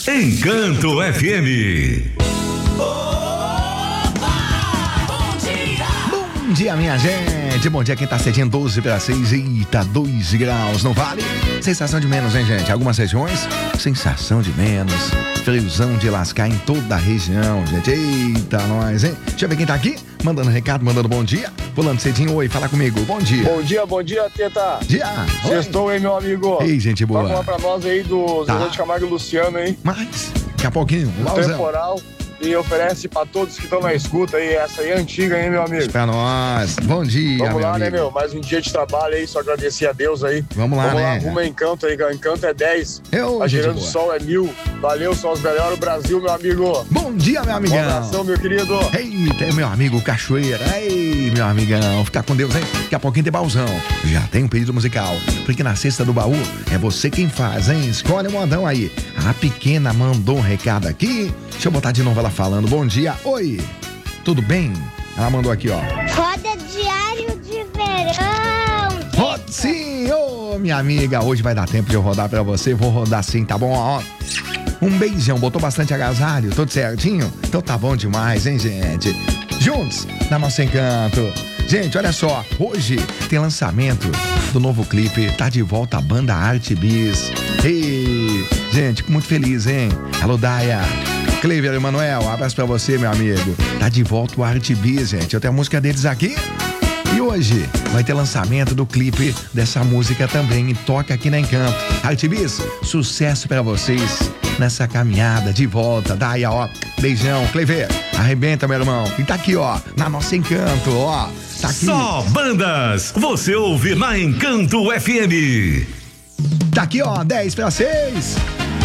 Encanto FM. Bom dia, minha gente. Bom dia, quem tá cedinho, 12:06. Eita, 2 graus, não vale? Sensação de menos, hein, gente? Algumas regiões, sensação de menos. Friozão de lascar em toda a região, gente. Eita, nós, hein? Deixa eu ver quem tá aqui. Mandando recado, mandando bom dia. Pulando cedinho, oi, fala comigo. Bom dia. Bom dia, Teta. Dia. Sextou, hein, meu amigo? Ei, gente boa. Vai falar pra nós aí do Zezé de Camargo e Luciano, hein? Mas, daqui a pouquinho, temporal. E oferece pra todos que estão na escuta aí, essa aí é antiga, hein, meu amigo? Pra nós. Bom dia, vamos lá, amigo. né, meu? Mais um dia de trabalho aí, só agradecer a Deus aí. Vamos lá, né? Arruma Encanto aí, Encanto é 10. A Gerando Sol é 1000. Valeu, são os melhores do Brasil, meu amigo. Bom dia, meu amigão. Um abração, meu querido. Eita, meu amigo Cachoeira. Ei, meu amigão. Fica com Deus, hein? Daqui a pouquinho tem baúzão. Já tem um pedido musical. Porque na cesta do baú é você quem faz, hein? Escolhe um modão aí. A pequena mandou um recado aqui. Deixa eu botar de novo ela falando. Bom dia, oi. Tudo bem? Ela mandou aqui, ó. Roda Diário de Verão. Roda sim, ô, minha amiga. Hoje vai dar tempo de eu rodar pra você. Vou rodar sim, tá bom? Ó. Um beijão, botou bastante agasalho, tudo certinho? Então tá bom demais, hein, gente? Juntos, na nosso Encanto. Gente, olha só, hoje tem lançamento do novo clipe, tá de volta a banda Arte Bis. Ei, gente, fico muito feliz, hein? Alô, Daya, Clever e Manuel, um abraço pra você, meu amigo. Tá de volta o Arte Bis, gente. Eu tenho a música deles aqui. E hoje vai ter lançamento do clipe dessa música também. E toca aqui na Encanto. Arte Bis, sucesso pra vocês nessa caminhada de volta. Daí, ó, beijão, Clever, arrebenta, meu irmão. E tá aqui, ó, na nossa Encanto, ó. Tá aqui. Só bandas, você ouve na Encanto FM. Tá aqui, ó, 10:06.